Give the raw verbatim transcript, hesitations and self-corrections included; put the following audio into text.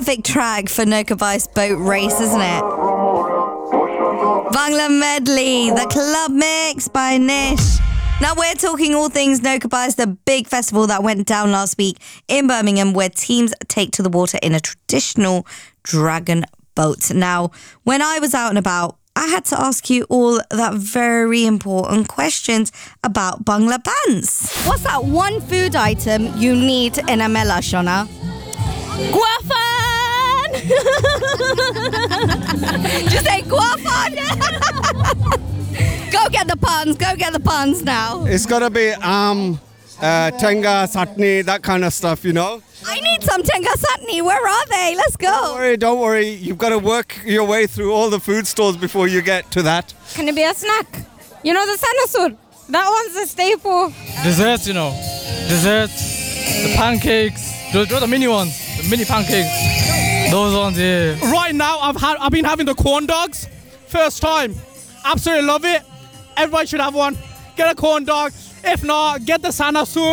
perfect track for Nokabi's boat race, isn't it? Bangla Medley, the club mix by Nish. Now we're talking all things Nokabi's, the big festival that went down last week in Birmingham, where teams take to the water in a traditional dragon boat. Now, when I was out and about, I had to ask you all that very important questions about Bangla bands. What's that one food item you need in a mela, Shona? Guafan! Just say guafan! Go get the puns, go get the puns now. It's got to be um, uh, tenga, satni, that kind of stuff, you know? I need some tenga satni. Where are they? Let's go. Don't worry, don't worry. You've got to work your way through all the food stalls before you get to that. Can it be a snack? You know the sanasur? That one's a staple. Desserts, you know. Desserts, the pancakes, those, those are the mini ones, the mini pancakes. Those ones, yeah. Right now, I've had, I've been having the corn dogs. First time. Absolutely love it. Everybody should have one. Get a corn dog. If not, get the sanasur.